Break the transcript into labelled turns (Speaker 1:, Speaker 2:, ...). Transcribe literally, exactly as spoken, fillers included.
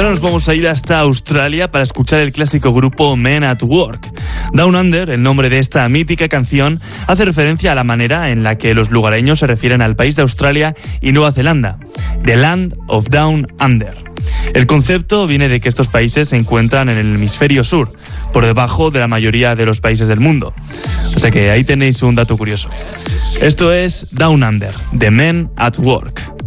Speaker 1: ahora nos vamos a ir hasta Australia para escuchar el clásico grupo Men at Work. Down Under, el nombre de esta mítica canción, hace referencia a la manera en la que los lugareños se refieren al país de Australia y Nueva Zelanda, The Land of Down Under. El concepto viene de que estos países se encuentran en el hemisferio sur, por debajo de la mayoría de los países del mundo. O sea que ahí tenéis un dato curioso. Esto es Down Under, de Men at Work.